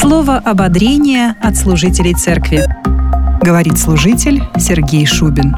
Слово ободрения от служителей церкви. Говорит служитель Сергей Шубин.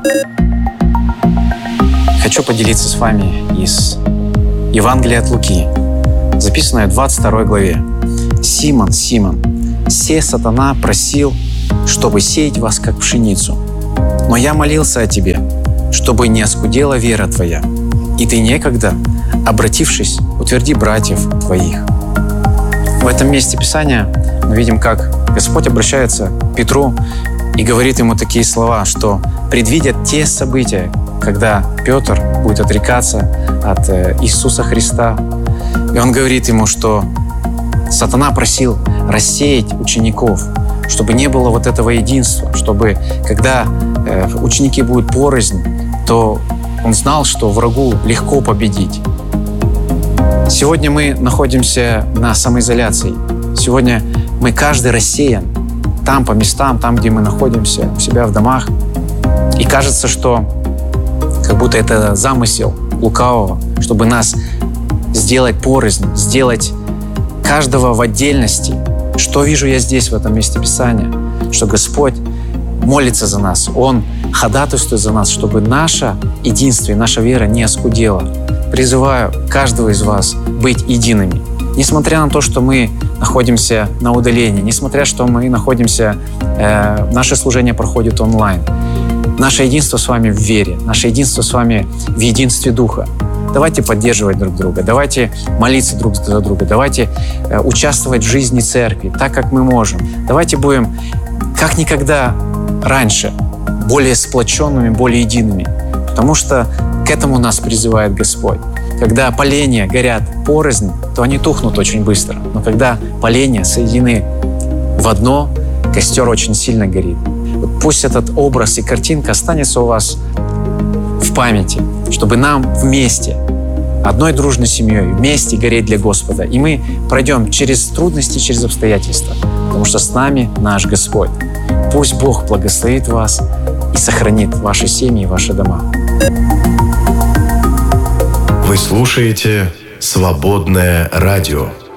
Хочу поделиться с вами из Евангелия от Луки, записанное в 22 главе. «Симон, Симон, се сатана просил, чтобы сеять вас, как пшеницу. Но я молился о тебе, чтобы не оскудела вера твоя. И ты некогда, обратившись, утверди братьев твоих». В этом месте Писания мы видим, как Господь обращается к Петру и говорит ему такие слова, что предвидят те события, когда Петр будет отрекаться от Иисуса Христа. И он говорит ему, что сатана просил рассеять учеников, чтобы не было вот этого единства, чтобы когда ученики будут порознь, то он знал, что врагу легко победить. Сегодня мы находимся на самоизоляции. Сегодня мы каждый рассеян там, по местам, там, где мы находимся, у себя в домах. И кажется, что как будто это замысел лукавого, чтобы нас сделать порознь, сделать каждого в отдельности. Что вижу я здесь, в этом месте Писания? Что Господь молится за нас, Он ходатайствует за нас, чтобы наше единство и наша вера не оскудела. Призываю каждого из вас быть едиными. Несмотря на то, что мы находимся на удалении, несмотря на то, что мы находимся, наше служение проходит онлайн, наше единство с вами в вере, наше единство с вами в единстве Духа. Давайте поддерживать друг друга, давайте молиться друг за друга, давайте участвовать в жизни церкви так, как мы можем. Давайте будем, как никогда раньше, более сплоченными, более едиными. Потому что к этому нас призывает Господь. Когда поленья горят порознь, то они тухнут очень быстро. Но когда поленья соединены в одно, костер очень сильно горит. Вот пусть этот образ и картинка останется у вас в памяти, чтобы нам вместе, одной дружной семьей, вместе гореть для Господа. И мы пройдем через трудности, через обстоятельства, потому что с нами наш Господь. Пусть Бог благословит вас и сохранит ваши семьи и ваши дома. Вы слушаете «Свободное радио».